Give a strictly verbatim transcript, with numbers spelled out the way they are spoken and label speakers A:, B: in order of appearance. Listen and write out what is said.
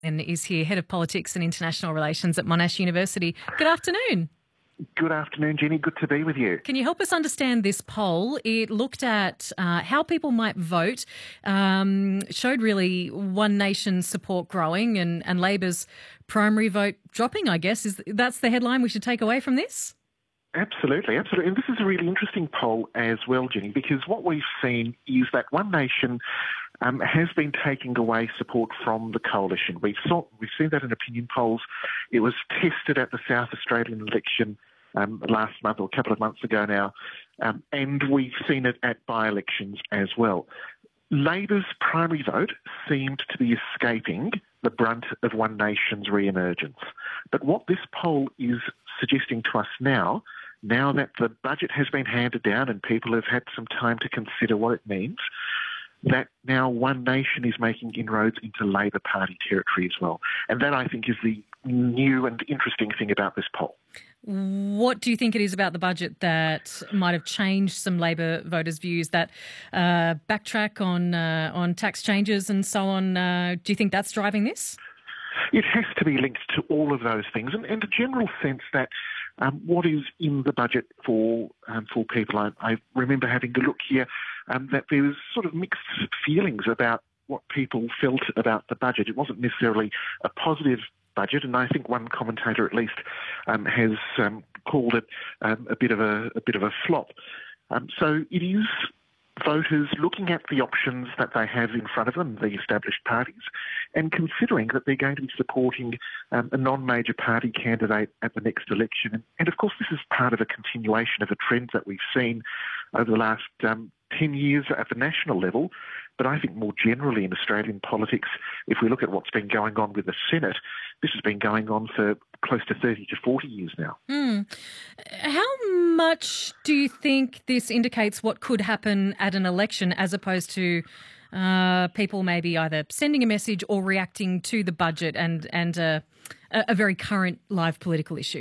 A: And is here, Head of Politics and International Relations at Monash University. Good afternoon.
B: Good afternoon, Jenny. Good to be with you.
A: Can you help us understand this poll? It looked at uh, how people might vote, um, showed really One Nation support growing and, and Labor's primary vote dropping, I guess. Is that's the headline we should take away from this?
B: Absolutely, absolutely. And this is a really interesting poll as well, Jenny, because what we've seen is that One Nation um, has been taking away support from the coalition. We've, saw, we've seen that in opinion polls. It was tested at the South Australian election um, last month or a couple of months ago now, um, and we've seen it at by-elections as well. Labor's primary vote seemed to be escaping the brunt of One Nation's re-emergence. But what this poll is suggesting to us now, now that the budget has been handed down and people have had some time to consider what it means, that now One Nation is making inroads into Labor Party territory as well. And that, I think, is the new and interesting thing about this poll.
A: What do you think it is about the budget that might have changed some Labor voters' views, that uh, backtrack on uh, on tax changes and so on? Uh, do you think that's driving this?
B: It has to be linked to all of those things, and, and a general sense that um, what is in the budget for um, for people. I, I remember having to look here um, that there was sort of mixed feelings about what people felt about the budget. It wasn't necessarily a positive budget, and I think one commentator at least um, has um, called it um, a bit of a, a bit of a flop. Um, so it is voters looking at the options that they have in front of them, the established parties, and considering that they're going to be supporting um, a non-major party candidate at the next election. And, and of course, this is part of a continuation of a trend that we've seen over the last um, ten years at the national level. But I think more generally in Australian politics, if we look at what's been going on with the Senate, this has been going on for close to thirty to forty years now.
A: Mm. How much do you think this indicates what could happen at an election as opposed to uh, people maybe either sending a message or reacting to the budget and, and uh, a, a very current live political issue?